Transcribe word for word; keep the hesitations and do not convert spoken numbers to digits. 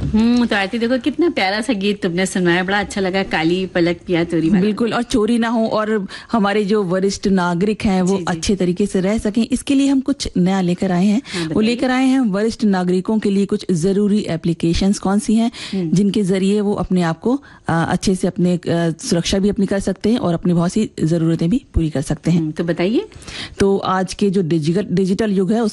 हम्म तो आरती देखो कितना प्यारा सा गीत तुमने सुनाया, बड़ा अच्छा लगा, काली पलक पिया चोरी वाला। बिल्कुल, और चोरी ना हो और हमारे जो वरिष्ठ नागरिक हैं वो जी, जी। अच्छे तरीके से रह सकें, इसके लिए हम कुछ नया लेकर आए हैं। हाँ, वो लेकर आए हैं वरिष्ठ नागरिकों के लिए कुछ जरूरी एप्लीकेशंस कौन सी हैं जिनके जरिए वो अपने आप को आ, अच्छे से अपने आ, सुरक्षा भी अपनी कर सकते हैं और अपनी बहुत सी जरूरतें भी पूरी कर सकते हैं। तो बताइए। तो आज के जो डिजिटल डिजिटल युग है